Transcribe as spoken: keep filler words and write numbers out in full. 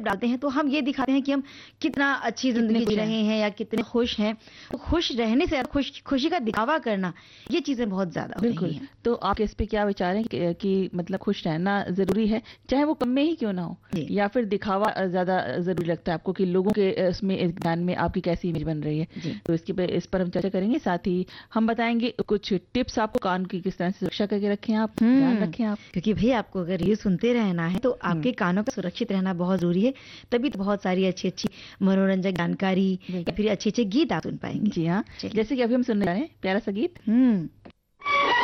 डालते हैं तो हम ये दिखाते हैं कि हम कितना अच्छी जिंदगी जी रहे हैं या कितने खुश हैं। तो खुश रहने से खुश खुशी का दिखावा करना, ये चीजें बहुत ज्यादा हो रही हैं। तो आपके इस पे क्या विचार है कि, कि मतलब खुश रहना जरूरी है, चाहे वो कम में ही क्यों ना हो, या फिर दिखावा ज्यादा जरूरी लगता है आपको कि लोगों के इसमें ध्यान में आपकी कैसी इमेज बन रही है? तो इसके पे इस पर हम चर्चा करेंगे। साथ ही हम बताएंगे कुछ टिप्स आपको कान की किस तरह से सुरक्षा करके रखें, आप ध्यान रखें आप, क्योंकि भाई आपको अगर ये सुनते रहना है तो आपके कानों का सुरक्षित रहना बहुत जरूरी है। तभी तो बहुत सारी अच्छी अच्छी मनोरंजक जानकारी या फिर अच्छे अच्छे गीत आप सुन पाएंगे। जी हाँ, जैसे कि अभी हम सुनने जा रहे हैं प्यारा सा गीत। हम्म